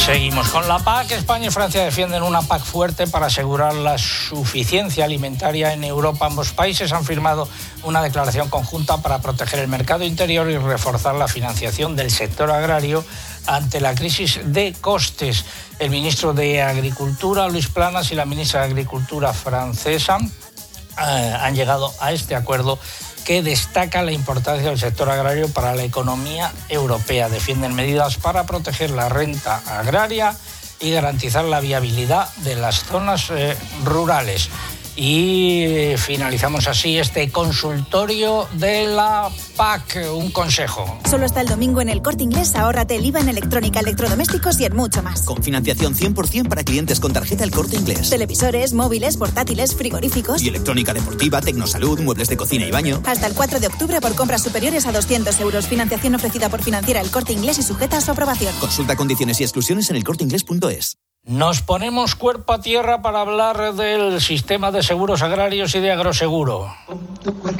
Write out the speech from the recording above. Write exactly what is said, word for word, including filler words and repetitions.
Seguimos con la P A C. España y Francia defienden una P A C fuerte para asegurar la suficiencia alimentaria en Europa. Ambos países han firmado una declaración conjunta para proteger el mercado interior y reforzar la financiación del sector agrario ante la crisis de costes. El ministro de Agricultura, Luis Planas, y la ministra de Agricultura francesa eh, han llegado a este acuerdo que destaca la importancia del sector agrario para la economía europea. Defienden medidas para proteger la renta agraria y garantizar la viabilidad de las zonas eh, rurales. Y finalizamos así este consultorio de la P A C. Un consejo. Solo hasta el domingo en El Corte Inglés, ahórrate el I V A en electrónica, electrodomésticos y en mucho más. Con financiación cien por ciento para clientes con tarjeta El Corte Inglés. Televisores, móviles, portátiles, frigoríficos. Y electrónica deportiva, tecnosalud, muebles de cocina y baño. Hasta el cuatro de octubre por compras superiores a doscientos euros. Financiación ofrecida por Financiera El Corte Inglés y sujeta a su aprobación. Consulta condiciones y exclusiones en el corte inglés punto es. Nos ponemos cuerpo a tierra para hablar del sistema de seguros agrarios y de agroseguro.